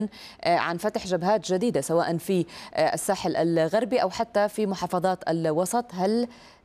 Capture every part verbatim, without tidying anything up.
عن فتح جبهات جديدة سواء في الساحل الغربي أو حتى في محافظات الوسط. هل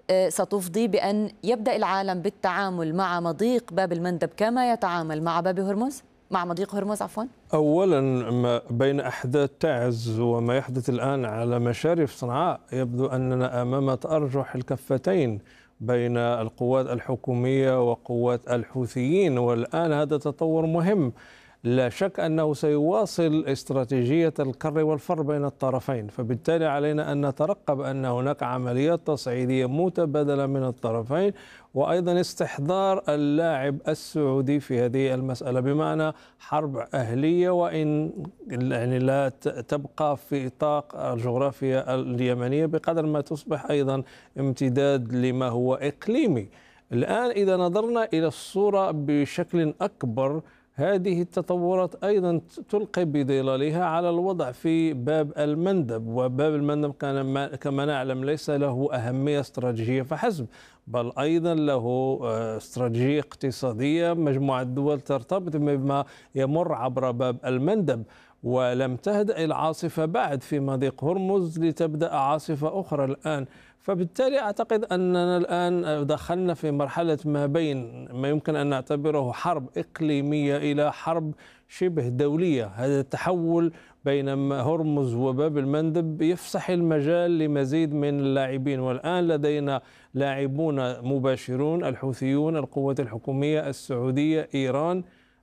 ستفضي بأن يبدأ العالم بالتعامل مع مضيق باب المندب كما يتعامل مع باب هرمز؟ مع مضيق هرمز عفوا. أولا، ما بين أحداث تعز وما يحدث الآن على مشارف صنعاء يبدو أننا أمام تأرجح الكفتين بين القوات الحكومية وقوات الحوثيين، والآن هذا تطور مهم. لا شك أنه سيواصل استراتيجية الكر والفر بين الطرفين، فبالتالي علينا أن نترقب أن هناك عمليات تصعيدية متبادلة من الطرفين، وأيضا استحضار اللاعب السعودي في هذه المسألة، بمعنى حرب أهلية وإن يعني لا تبقى في إطاق الجغرافيا اليمنية بقدر ما تصبح أيضا امتداد لما هو إقليمي. الآن إذا نظرنا إلى الصورة بشكل أكبر، هذه التطورات أيضا تلقي بظلالها على الوضع في باب المندب، وباب المندب كان كما نعلم ليس له أهمية استراتيجية فحسب، بل أيضا له استراتيجية اقتصادية. مجموعة دول ترتبط بما يمر عبر باب المندب، ولم تهدأ العاصفة بعد في مضيق هرمز لتبدأ عاصفة أخرى الآن. فبالتالي أعتقد أننا الآن دخلنا في مرحلة ما بين ما يمكن أن نعتبره حرب إقليمية إلى حرب شبه دولية. هذا التحول بين هرمز وباب المندب يفسح المجال لمزيد من اللاعبين، والآن لدينا لاعبون مباشرون: الحوثيون، القوات الحكومية، السعودية، إيران.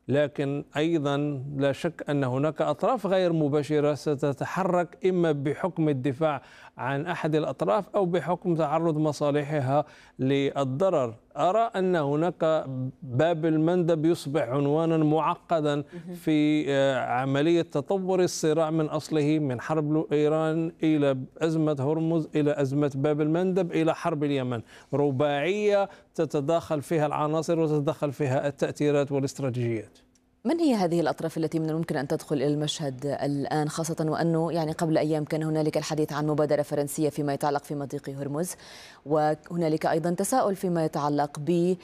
لكن أيضا لا شك أن هناك أطراف غير مباشرة ستتحرك إما بحكم الدفاع عن أحد الأطراف أو بحكم تعرض مصالحها للضرر. أرى أن هناك باب المندب يصبح عنوانا معقدا في عملية تطور الصراع من أصله، من حرب إيران إلى أزمة هرمز إلى أزمة باب المندب إلى حرب اليمن. رباعية تتداخل فيها العناصر وتتدخل فيها التأثيرات والاستراتيجيات. من هي هذه الأطراف التي من الممكن أن تدخل إلى المشهد الآن، خاصة وأنه يعني قبل أيام كان هنالك الحديث عن مبادرة فرنسية فيما يتعلق في مضيق هرمز، وهنالك أيضا تساؤل فيما يتعلق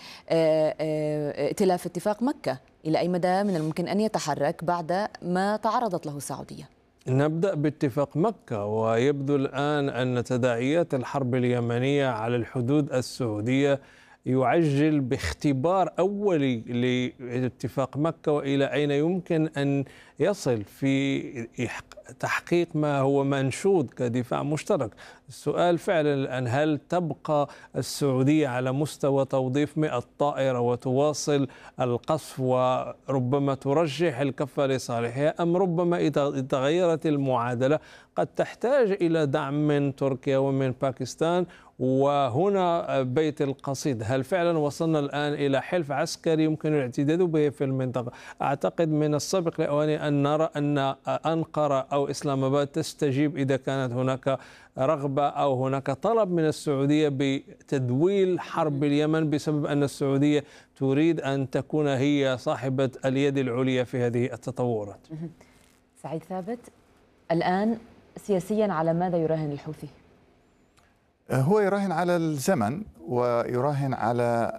بائتلاف اتفاق مكة، إلى أي مدى من الممكن أن يتحرك بعد ما تعرضت له السعودية؟ نبدأ باتفاق مكة، ويبدو الآن أن تداعيات الحرب اليمنية على الحدود السعودية يعجل باختبار أولي لاتفاق مكة وإلى أين يمكن أن يصل في تحقيق ما هو منشود كدفاع مشترك. السؤال فعلا الآن: هل تبقى السعودية على مستوى توظيف مئة طائرة وتواصل القصف وربما ترجح الكفة لصالحها، أم ربما إذا تغيرت المعادلة قد تحتاج إلى دعم من تركيا ومن باكستان؟ وهنا بيت القصيد: هل فعلا وصلنا الآن إلى حلف عسكري يمكن الاعتداد به في المنطقة؟ أعتقد من السابق لأواني أن نرى أن أنقرة أو إسلام آباد تستجيب إذا كانت هناك رغبة أو هناك طلب من السعودية بتدويل حرب اليمن، بسبب أن السعودية تريد أن تكون هي صاحبة اليد العليا في هذه التطورات. سعيد ثابت، الآن سياسيا على ماذا يراهن الحوثي؟ هو يراهن على الزمن، ويراهن على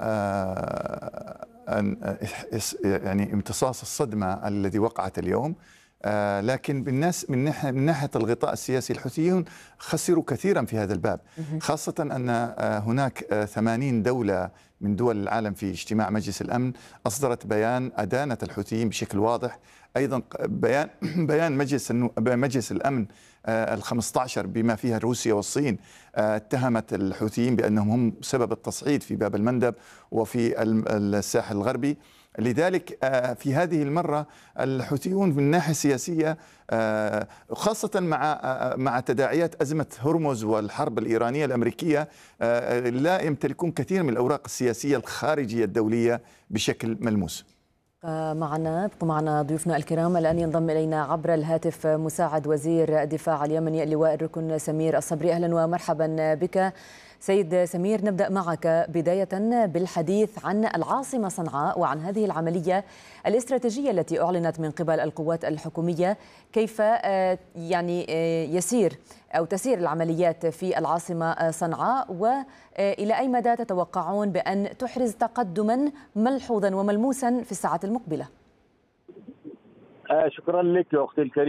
يعني امتصاص الصدمة الذي وقعت اليوم. لكن بالناس من ناحية من ناحية الغطاء السياسي، الحوثيون خسروا كثيرا في هذا الباب، خاصة أن هناك ثمانين دولة من دول العالم في اجتماع مجلس الأمن أصدرت بيان أدانت الحوثيين بشكل واضح. أيضا بيان بيان مجلس مجلس الأمن الخمسة عشر بما فيها روسيا والصين اتهمت الحوثيين بأنهم هم سبب التصعيد في باب المندب وفي الساحل الغربي. لذلك في هذه المرة الحوثيون من الناحية السياسية، خاصة مع مع تداعيات أزمة هرمز والحرب الإيرانية الأمريكية، لا يمتلكون كثير من الأوراق السياسية الخارجية الدولية بشكل ملموس. معنا ابقوا معنا ضيوفنا الكرام. الآن ينضم إلينا عبر الهاتف مساعد وزير الدفاع اليمني اللواء الركن سمير الصبري. أهلا ومرحبا بك سيد سمير. نبدأ معك بداية بالحديث عن العاصمة صنعاء وعن هذه العملية الاستراتيجية التي أعلنت من قبل القوات الحكومية. كيف يعني يسير أو تسير العمليات في العاصمة صنعاء، وإلى أي مدى تتوقعون بأن تحرز تقدما ملحوظا وملموسا في الساعات المقبلة؟ شكرا لك يا اختي الكريمه.